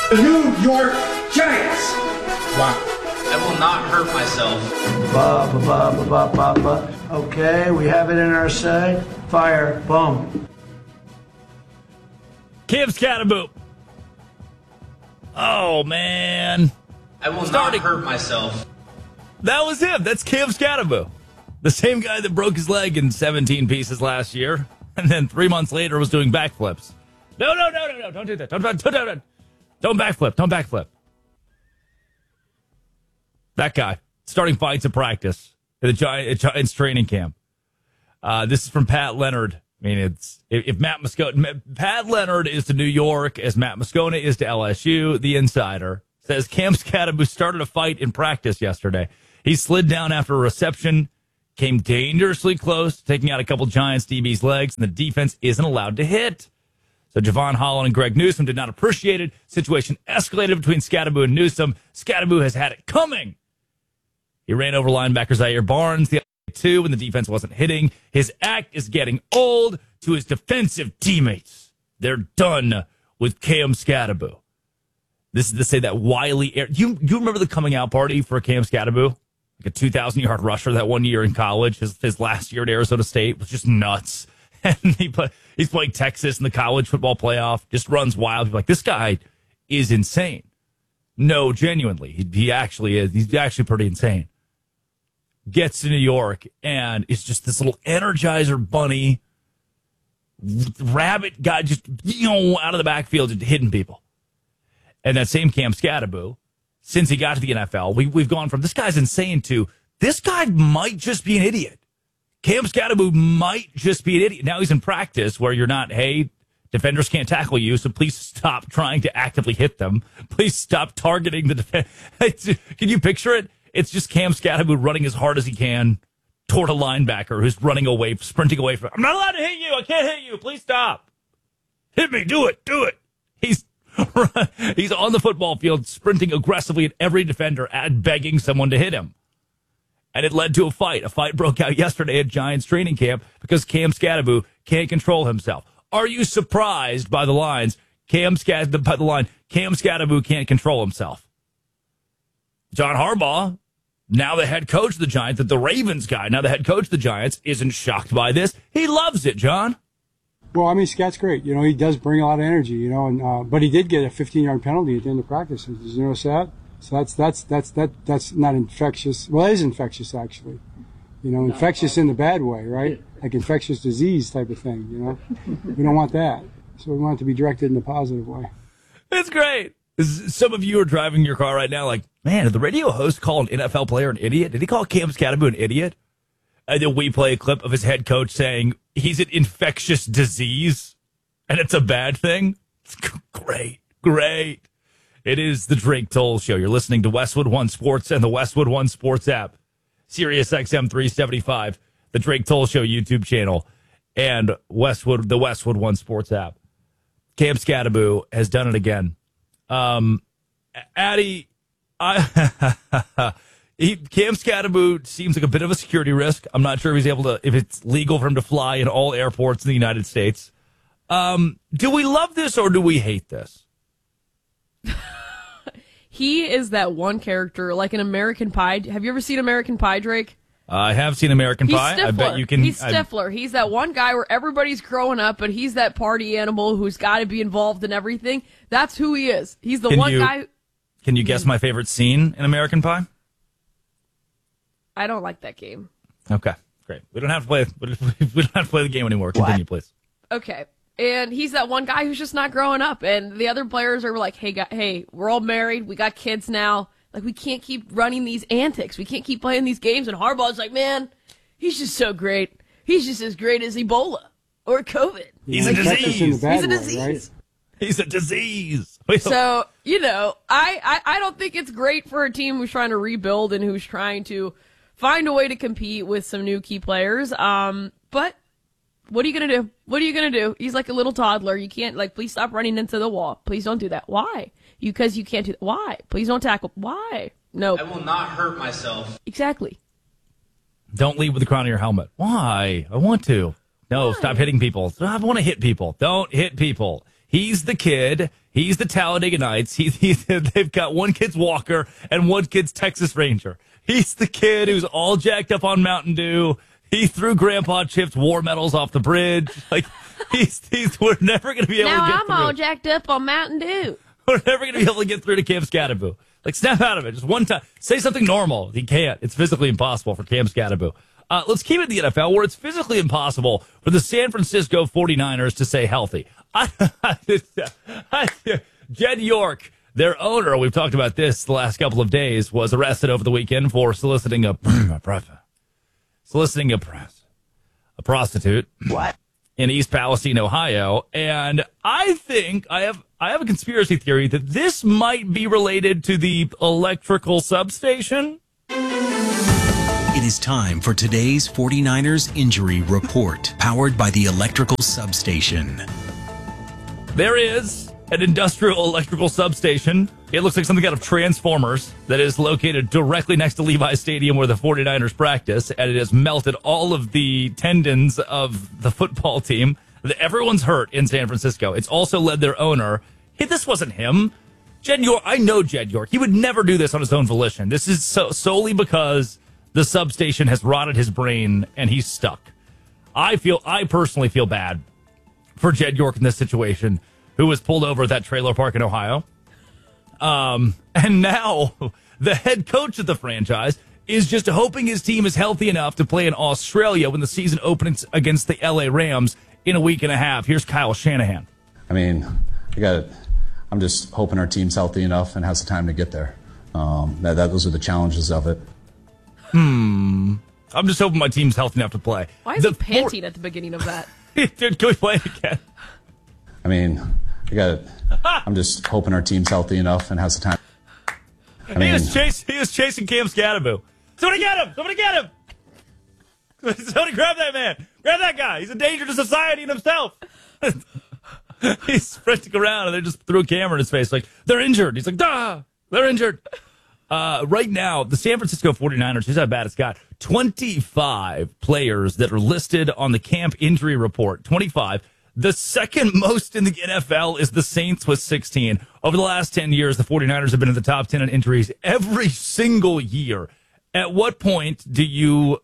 The New York Giants. Wow. I will not hurt myself. Okay, we have it in our say. Fire. Boom. Cam Skattebo. Oh, man. I will not hurt myself. That was him. That's Cam Skattebo. The same guy that broke his leg in 17 pieces last year, and then 3 months later was doing backflips. No. Don't do that. Don't backflip. Don't backflip. That guy starting fights at practice at the Giants training camp. This is from Pat Leonard. I mean, it's if Pat Leonard is to New York as Matt Moscona is to LSU. The insider says Cam Skattebo started a fight in practice yesterday. He slid down after a reception, came dangerously close to taking out a couple Giants DB's legs, and the defense isn't allowed to hit. So Javon Holland and Greg Newsome did not appreciate it. Situation escalated between Skattebo and Newsome. Skattebo has had it coming. He ran over linebacker Zaire Barnes the other day, too, when the defense wasn't hitting. His act is getting old to his defensive teammates. They're done with Cam Skattebo. This is to say that Wiley... You remember the coming out party for Cam Skattebo? Like a 2,000-yard rusher that one year in college. His last year at Arizona State was just nuts. And he's playing Texas in the college football playoff. Just runs wild. He's like, this guy is insane. No, genuinely. He actually is. He's actually pretty insane. Gets to New York, and it's just this little Energizer bunny rabbit guy just, out of the backfield, just hitting people. And that same Cam Skattebo, since he got to the NFL, we've gone from this guy's insane to this guy might just be an idiot. Cam Skattebo might just be an idiot. Now he's in practice where you're not, hey, defenders can't tackle you, so please stop trying to actively hit them. Please stop targeting the defense. Can you picture it? It's just Cam Skattebo running as hard as he can toward a linebacker who's running away, sprinting away from. I'm not allowed to hit you. I can't hit you. Please stop. Hit me. Do it. He's on the football field sprinting aggressively at every defender and begging someone to hit him. And it led to a fight. A fight broke out yesterday at Giants training camp because Cam Skattebo can't control himself. Are you surprised by the lines? Cam Skattebo can't control himself. John Harbaugh, now the head coach of the Giants, the Ravens guy, now the head coach of the Giants, isn't shocked by this. He loves it, John. Well, I mean, Scat's great. He does bring a lot of energy, and but he did get a 15-yard penalty at the end of practice. Did you notice that? So that's not infectious. Well, it is infectious, actually. Infectious in the bad way, right? Like infectious disease type of thing, We don't want that. So we want it to be directed in a positive way. It's great. Some of you are driving your car right now like, man, did the radio host call an NFL player an idiot? Did he call Cam Skattebo an idiot? And then we play a clip of his head coach saying he's an infectious disease and it's a bad thing. It's great. It is the Drake Toll Show. You're listening to Westwood One Sports and the Westwood One Sports app, Sirius XM 375, the Drake Toll Show YouTube channel, and the Westwood One Sports app. Cam Skattebo has done it again. Addy, Cam Skattebo seems like a bit of a security risk. I'm not sure if it's legal for him to fly in all airports in the United States. Do we love this or do we hate this? He is that one character, like in American Pie. Have you ever seen American Pie, Drake? I have seen American Pie. Stifler. I bet you can. He's Stifler. He's that one guy where everybody's growing up, but he's that party animal who's got to be involved in everything. That's who he is. He's the guy. Can you guess my favorite scene in American Pie? I don't like that game. Okay, great. We don't have to play. We don't have to play the game anymore. Continue, please. Okay. And he's that one guy who's just not growing up. And the other players are like, hey, we're all married. We got kids now. Like, we can't keep running these antics. We can't keep playing these games. And Harbaugh's like, man, he's just so great. He's just as great as Ebola or COVID. He's a disease. He's a disease. Right? He's a disease. So, I don't think it's great for a team who's trying to rebuild and who's trying to find a way to compete with some new key players. But what are you going to do? What are you going to do? He's like a little toddler. You can't, please stop running into the wall. Please don't do that. Why? Because you can't do that. Why? Please don't tackle. Why? No. I will not hurt myself. Exactly. Don't leave with the crown of your helmet. Why? I want to. No, Stop hitting people. I want to hit people. Don't hit people. He's the kid. He's the Talladega Nights. They've got one kid's Walker and one kid's Texas Ranger. He's the kid who's all jacked up on Mountain Dew. He threw Grandpa Chip's war medals off the bridge. Like, we're never going to be able to get now through. I'm all jacked up on Mountain Dew. We're never going to be able to get through to Cam Scatterboo. Like, snap out of it. Just one time. Say something normal. He can't. It's physically impossible for Cam Scatterboo. Let's keep it in the NFL, where it's physically impossible for the San Francisco 49ers to stay healthy. Jed York, their owner, we've talked about this the last couple of days, was arrested over the weekend for soliciting a prostitute. What? In East Palestine, Ohio. And I think I have a conspiracy theory that this might be related to the electrical substation. It is time for today's 49ers Injury Report, powered by the electrical substation. There is an industrial electrical substation. It looks like something out of Transformers that is located directly next to Levi's Stadium where the 49ers practice, and it has melted all of the tendons of the football team. Everyone's hurt in San Francisco. It's also led their owner. Hey, this wasn't him. Jed York, I know Jed York. He would never do this on his own volition. This is solely because the substation has rotted his brain and he's stuck. I personally feel bad for Jed York in this situation, who was pulled over at that trailer park in Ohio. And now the head coach of the franchise is just hoping his team is healthy enough to play in Australia when the season opens against the LA Rams in a week and a half. Here's Kyle Shanahan. I mean, I'm just hoping our team's healthy enough and has the time to get there. Those are the challenges of it. I'm just hoping my team's healthy enough to play. He panting at the beginning of that? Dude, can we play it again? I mean, I'm just hoping our team's healthy enough and has the time. He was chasing Cam Scatterboo. Somebody get him! Somebody get him! Somebody grab that man! Grab that guy! He's a danger to society and himself! He's sprinting around and they just threw a camera in his face like, they're injured. He's like, duh! They're injured. Right now, the San Francisco 49ers, here's how bad it's got. 25 players that are listed on the camp injury report. 25. The second most in the NFL is the Saints with 16. Over the last 10 years, the 49ers have been in the top 10 in injuries every single year. At what point do you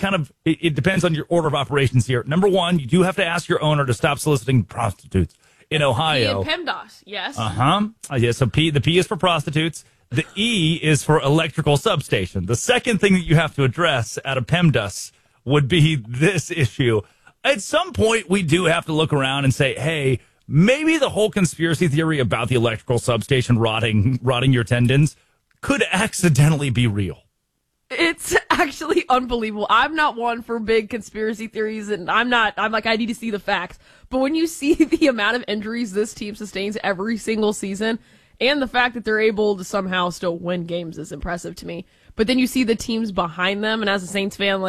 it depends on your order of operations here. Number one, you do have to ask your owner to stop soliciting prostitutes in Ohio. PEMDAS, yes. Yeah, so the P is for prostitutes. The E is for electrical substation. The second thing that you have to address out of PEMDAS would be this issue. At some point, we do have to look around and say, hey, maybe the whole conspiracy theory about the electrical substation rotting your tendons could accidentally be real. It's actually unbelievable. I'm not one for big conspiracy theories, and I'm like, I need to see the facts. But when you see the amount of injuries this team sustains every single season, and the fact that they're able to somehow still win games is impressive to me. But then you see the teams behind them, and as a Saints fan,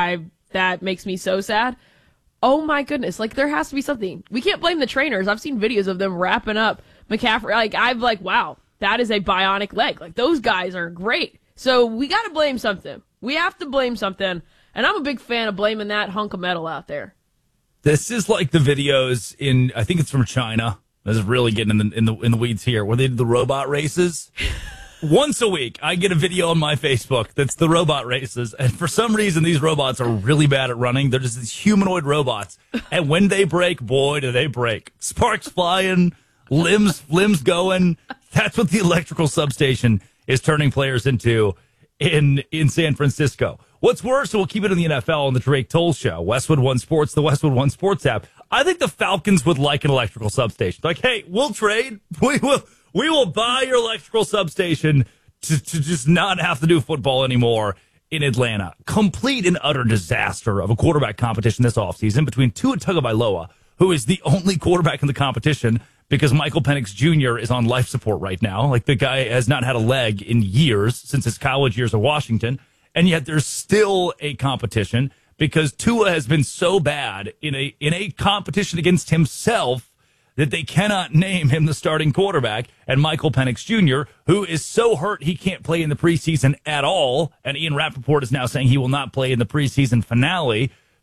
that makes me so sad. Oh my goodness, there has to be something. We can't blame the trainers. I've seen videos of them wrapping up McCaffrey. Wow, that is a bionic leg. Those guys are great. So we got to blame something. We have to blame something. And I'm a big fan of blaming that hunk of metal out there. This is like the videos I think it's from China. This is really getting in the weeds here, where they did the robot races. Once a week, I get a video on my Facebook that's the robot races. And for some reason, these robots are really bad at running. They're just these humanoid robots. And when they break, boy, do they break. Sparks flying, limbs going. That's what the electrical substation is turning players into in San Francisco. What's worse, so we'll keep it in the NFL on the Drake Toll Show, Westwood One Sports, the Westwood One Sports app. I think the Falcons would like an electrical substation. Hey, we'll trade. We will buy your electrical substation to just not have to do football anymore in Atlanta. Complete and utter disaster of a quarterback competition this offseason between Tua Tagovailoa, who is the only quarterback in the competition because Michael Penix Jr. is on life support right now. The guy has not had a leg in years since his college years at Washington. And yet there's still a competition because Tua has been so bad in a competition against himself that they cannot name him the starting quarterback. And Michael Penix Jr., who is so hurt he can't play in the preseason at all. And Ian Rappaport is now saying he will not play in the preseason finale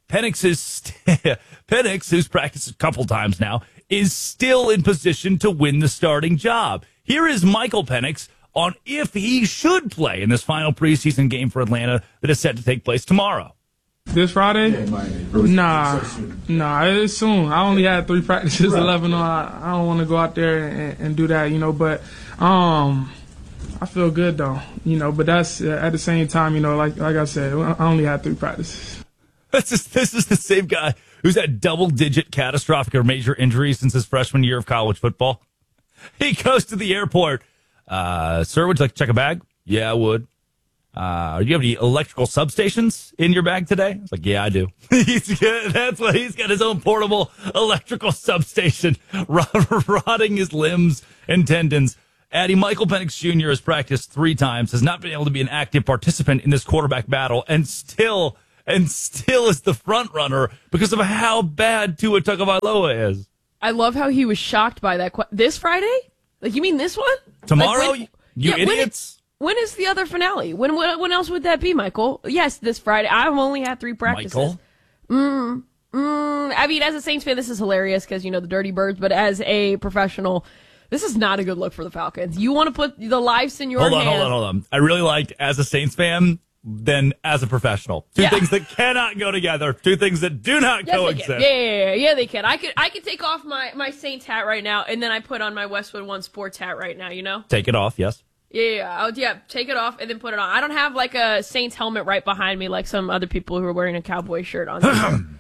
Penix, who's practiced a couple times now, is still in position to win the starting job. Here is Michael Penix on if he should play in this final preseason game for Atlanta that is set to take place tomorrow. This Friday? Nah, it's soon. I only had 3 practices, 11 on. I don't want to go out there and do that, but I feel good though, but that's at the same time, like I said, I only had 3 practices. This is the same guy who's had double-digit catastrophic or major injuries since his freshman year of college football. He goes to the airport. Sir, would you like to check a bag? Yeah, I would. Do you have any electrical substations in your bag today? It's like, yeah, I do. That's why he's got his own portable electrical substation, rotting his limbs and tendons. Addie, Michael Penix Jr. has practiced 3 times, has not been able to be an active participant in this quarterback battle, and still is the front runner because of how bad Tua Tagovailoa is. I love how he was shocked by that. This Friday? Like, you mean this one? Tomorrow? You idiots. When is the other finale? When else would that be, Michael? Yes, this Friday. I've only had 3 practices. Michael? I mean, as a Saints fan, this is hilarious because, the Dirty Birds, but as a professional, this is not a good look for the Falcons. You want to put the lives in your hands. Hold on. I really liked as a Saints fan than as a professional. Two things that cannot go together. 2 things that do not coexist. Yeah, they can. I could take off my Saints hat right now, and then I put on my Westwood One Sports hat right now, Take it off, yes. Yeah, take it off and then put it on. I don't have like a Saints helmet right behind me like some other people who are wearing a cowboy shirt on.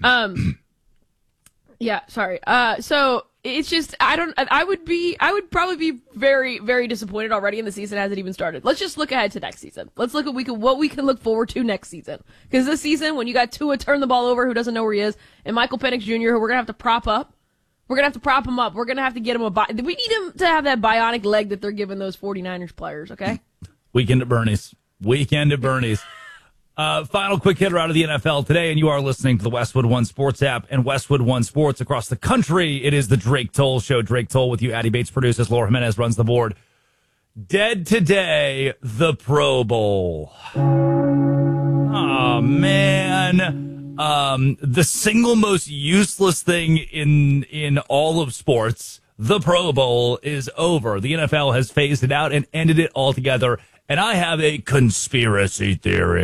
Yeah, sorry. So it's just I would probably be very, very disappointed already, and the season hasn't even started. Let's just look ahead to next season. Let's look at what we can look forward to next season. Because this season, when you got Tua turn the ball over who doesn't know where he is, and Michael Penix Jr. who we're gonna have to prop up. We're going to have to prop him up. We're going to have to get him we need him to have that bionic leg that they're giving those 49ers players, okay? Weekend at Bernie's. Final quick hitter out of the NFL today, and you are listening to the Westwood One Sports app and Westwood One Sports across the country. It is the Drake Toll Show. Drake Toll with you. Addie Bates produces. Laura Jimenez runs the board. Dead today, the Pro Bowl. Oh, man. The single most useless thing in all of sports, the Pro Bowl, is over. The NFL has phased it out and ended it altogether. And I have a conspiracy theory.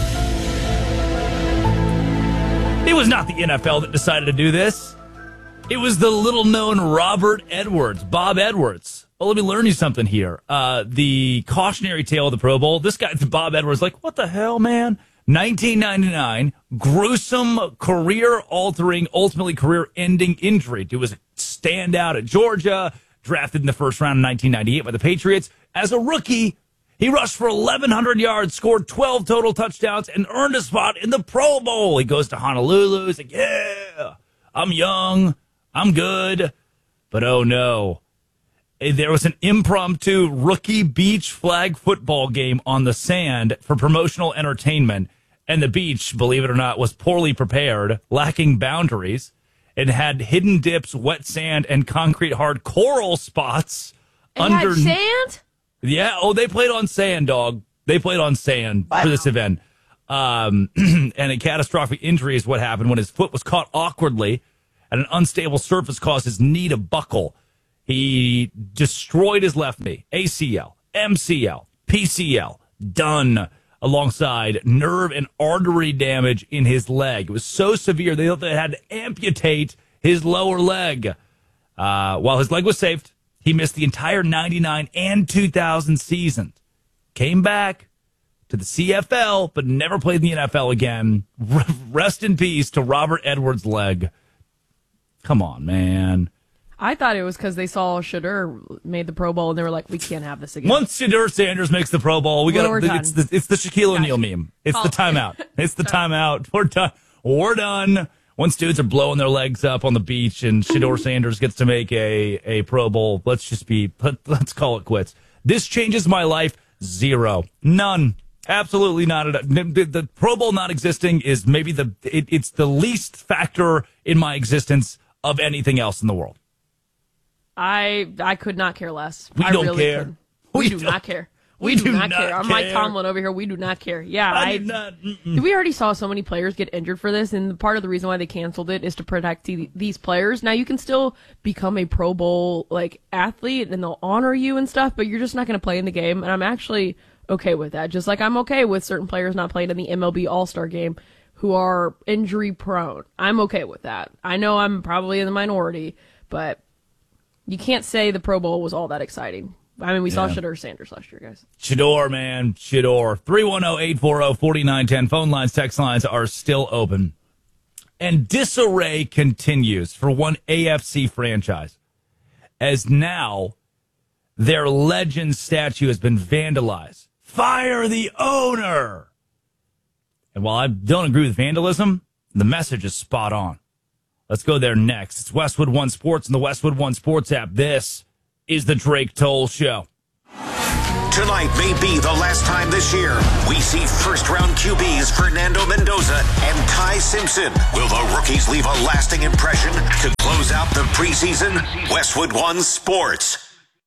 It was not the NFL that decided to do this. It was the little-known Robert Edwards, Bob Edwards. Well, let me learn you something here. The cautionary tale of the Pro Bowl, this guy, Bob Edwards, like, what the hell, man? 1999, gruesome, career-altering, ultimately career-ending injury. He was a standout at Georgia, drafted in the first round in 1998 by the Patriots. As a rookie, he rushed for 1,100 yards, scored 12 total touchdowns, and earned a spot in the Pro Bowl. He goes to Honolulu. He's like, yeah, I'm young, I'm good. But oh no, there was an impromptu rookie beach flag football game on the sand for promotional entertainment. And the beach, believe it or not, was poorly prepared, lacking boundaries, and had hidden dips, wet sand, and concrete hard coral spots. Had sand? Yeah. Oh, they played on sand, dog. They played on sand for this event. And a catastrophic injury is what happened when his foot was caught awkwardly and an unstable surface caused his knee to buckle. He destroyed his left knee. ACL, MCL, PCL, done, alongside nerve and artery damage in his leg. It was so severe they thought they had to amputate his lower leg. While his leg was saved, he missed the entire 99 and 2000 seasons. Came back to the CFL, but never played in the NFL again. Rest in peace to Robert Edwards' leg. Come on, man. I thought it was because they saw Shedeur made the Pro Bowl and they were like, we can't have this again. Once Shedeur Sanders makes the Pro Bowl, it's the Shaquille O'Neal meme. It's the timeout. It's the timeout. We're done. We're done. Once dudes are blowing their legs up on the beach and Shedeur Sanders gets to make a Pro Bowl, let's call it quits. This changes my life. 0. None. Absolutely not. The Pro Bowl not existing is maybe it's the least factor in my existence of anything else in the world. I could not care less. We I don't really care. Couldn't. We do not care. We do not care. I'm Mike Tomlin over here. We do not care. Yeah, we already saw so many players get injured for this, and part of the reason why they canceled it is to protect these players. Now you can still become a Pro Bowl athlete, and they'll honor you and stuff, but you're just not going to play in the game. And I'm actually okay with that. Just like I'm okay with certain players not playing in the MLB All-Star Game who are injury prone. I'm okay with that. I know I'm probably in the minority, but you can't say the Pro Bowl was all that exciting. I mean, we saw Shedeur Sanders last year, guys. Shedeur, man. Shedeur. 310-840-4910. Phone lines, text lines are still open. And disarray continues for one AFC franchise, as now their legend statue has been vandalized. Fire the owner! And while I don't agree with vandalism, the message is spot on. Let's go there next. It's Westwood One Sports and the Westwood One Sports app. This is the Drake Toll Show. Tonight may be the last time this year we see first-round QBs Fernando Mendoza and Ty Simpson. Will the rookies leave a lasting impression to close out the preseason? Westwood One Sports.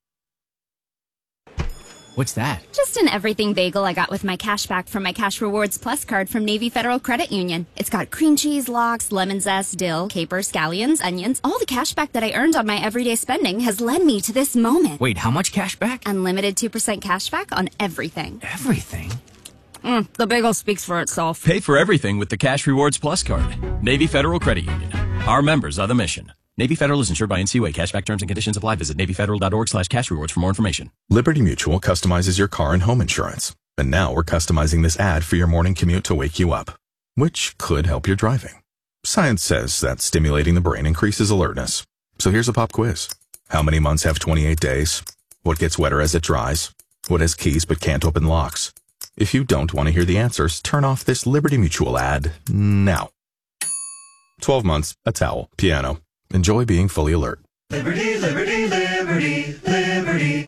What's that? Just an everything bagel I got with my cash back from my Cash Rewards Plus card from Navy Federal Credit Union. It's got cream cheese, lox, lemon zest, dill, capers, scallions, onions. All the cash back that I earned on my everyday spending has led me to this moment. Wait, how much cash back? Unlimited 2% cash back on everything. Everything? The bagel speaks for itself. Pay for everything with the Cash Rewards Plus card. Navy Federal Credit Union. Our members are the mission. Navy Federal is insured by NCUA. Cashback terms and conditions apply. Visit NavyFederal.org/cashrewards for more information. Liberty Mutual customizes your car and home insurance. And now we're customizing this ad for your morning commute to wake you up, which could help your driving. Science says that stimulating the brain increases alertness. So here's a pop quiz. How many months have 28 days? What gets wetter as it dries? What has keys but can't open locks? If you don't want to hear the answers, turn off this Liberty Mutual ad now. 12 months, a towel, piano. Enjoy being fully alert. Liberty, liberty, liberty, liberty.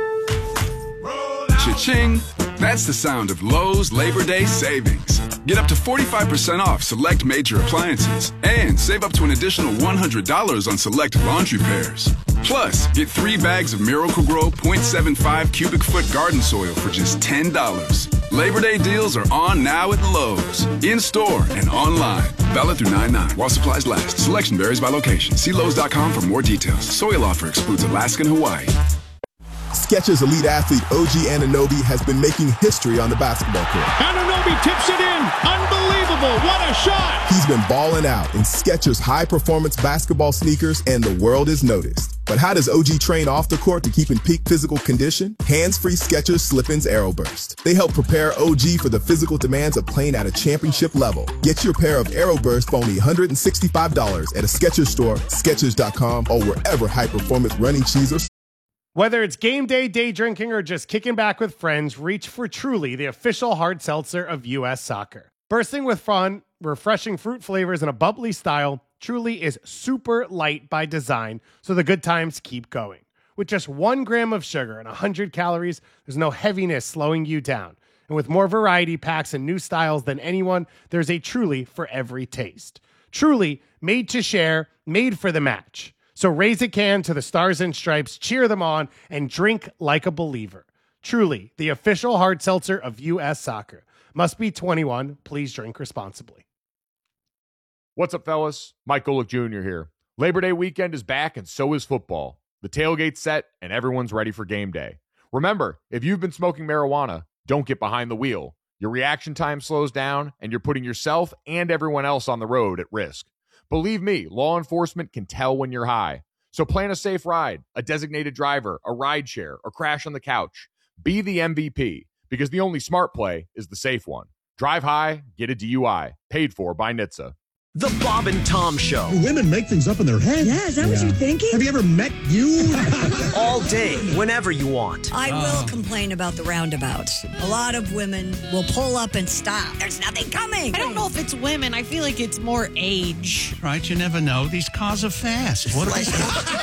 Cha-ching! That's the sound of Lowe's Labor Day savings. Get up to 45% off select major appliances and save up to an additional $100 on select laundry pairs. Plus, get 3 bags of Miracle-Gro 0.75 cubic foot garden soil for just $10. Labor Day deals are on now at Lowe's. In-store and online. Valid through 9/9 while supplies last. Selection varies by location. See Lowe's.com for more details. Soil offer excludes Alaska and Hawaii. Skechers elite athlete OG Anunoby has been making history on the basketball court. Anunoby tips it in. Unbelievable. What a shot. He's been balling out in Skechers high-performance basketball sneakers, and the world is noticed. But how does OG train off the court to keep in peak physical condition? Hands-free Skechers Slip-ins Aeroburst. They help prepare OG for the physical demands of playing at a championship level. Get your pair of Aeroburst for only $165 at a Skechers store, Skechers.com, or wherever high-performance running shoes are. Whether it's game day, day drinking, or just kicking back with friends, reach for Truly, the official hard seltzer of U.S. Soccer. Bursting with fun, refreshing fruit flavors, and a bubbly style, Truly is super light by design, so the good times keep going. With just 1 gram of sugar and 100 calories, there's no heaviness slowing you down. And with more variety packs and new styles than anyone, there's a Truly for every taste. Truly, made to share, made for the match. So raise a can to the Stars and Stripes, cheer them on, and drink like a believer. Truly, the official hard seltzer of U.S. Soccer. Must be 21. Please drink responsibly. What's up, fellas? Mike Golick Jr. here. Labor Day weekend is back, and so is football. The tailgate's set, and everyone's ready for game day. Remember, if you've been smoking marijuana, don't get behind the wheel. Your reaction time slows down, and you're putting yourself and everyone else on the road at risk. Believe me, law enforcement can tell when you're high. So plan a safe ride, a designated driver, a ride share, or crash on the couch. Be the MVP, because the only smart play is the safe one. Drive high, get a DUI. Paid for by NHTSA. The Bob and Tom Show. Women make things up in their head. Yeah, is that what you're thinking? Have you ever met you? All day, whenever you want. I will complain about the roundabouts. A lot of women will pull up and stop. There's nothing coming. I don't know if it's women. I feel like it's more age. Right, you never know. These cars are fast. What They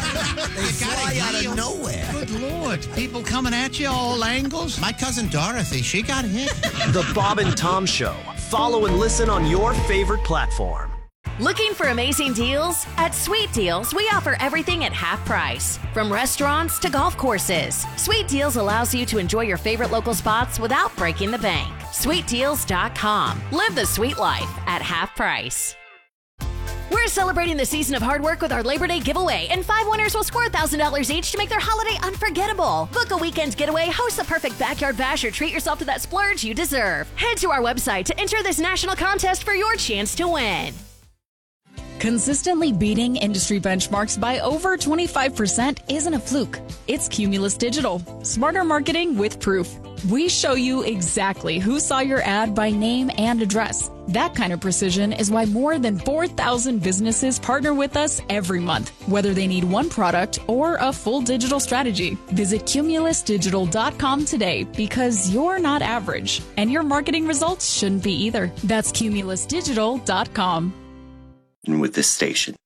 fly out of nowhere. Good Lord. People coming at you all angles. My cousin Dorothy, she got hit. The Bob and Tom Show. Follow and listen on your favorite platform. Looking for amazing deals? At Sweet Deals, we offer everything at half price. From restaurants to golf courses, Sweet Deals allows you to enjoy your favorite local spots without breaking the bank. SweetDeals.com. Live the sweet life at half price. We're celebrating the season of hard work with our Labor Day giveaway, and 5 winners will score $1,000 each to make their holiday unforgettable. Book a weekend getaway, host the perfect backyard bash, or treat yourself to that splurge you deserve. Head to our website to enter this national contest for your chance to win. Consistently beating industry benchmarks by over 25% isn't a fluke. It's Cumulus Digital. Smarter marketing with proof. We show you exactly who saw your ad by name and address. That kind of precision is why more than 4,000 businesses partner with us every month, whether they need one product or a full digital strategy. Visit cumulusdigital.com today, because you're not average, and your marketing results shouldn't be either. That's cumulusdigital.com. And with this station.